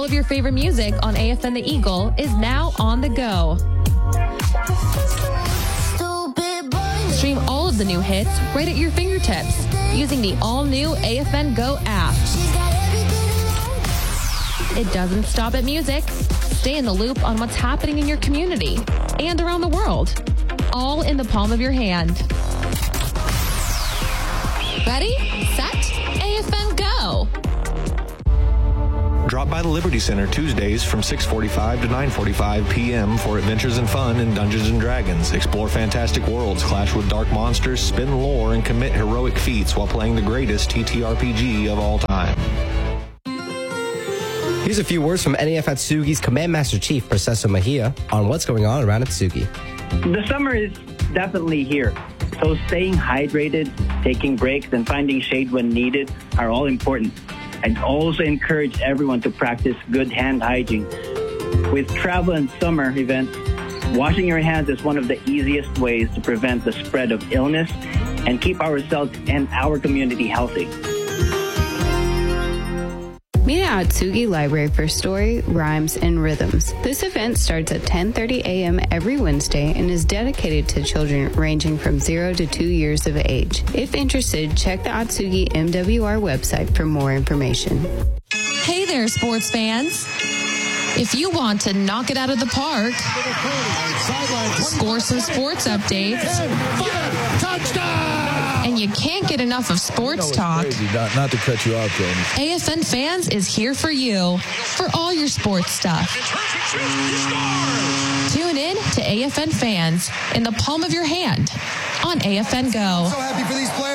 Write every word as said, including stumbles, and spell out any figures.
of your favorite music on A F N The Eagle is now on the go. Stream all of the new hits right at your fingertips using the all-new A F N Go app. It doesn't stop at music. Stay in the loop on what's happening in your community and around the world, all in the palm of your hand. Ready, set, A F N Go! Drop by the Liberty Center Tuesdays from six forty-five to nine forty-five p.m. for adventures and fun in Dungeons and Dragons. Explore fantastic worlds, clash with dark monsters, spin lore, and commit heroic feats while playing the greatest T T R P G of all time. Here's a few words from N A F Atsugi's Command Master Chief, Processo Mejia, on what's going on around Atsugi. The summer is definitely here, so staying hydrated, taking breaks, and finding shade when needed are all important. I'd also encourage everyone to practice good hand hygiene. With travel and summer events, washing your hands is one of the easiest ways to prevent the spread of illness and keep ourselves and our community healthy. Meet at Atsugi Library for story, rhymes, and rhythms. This event starts at ten thirty a.m. every Wednesday and is dedicated to children ranging from zero to two years of age. If interested, check the Atsugi M W R website for more information. Hey there, sports fans. If you want to knock it out of the park, score some sports updates, and you can't get enough of sports talk, not, not to cut you off, Jody. A F N Fans is here for you for all your sports stuff. Tune in to A F N Fans in the palm of your hand on A F N Go. So happy for these players.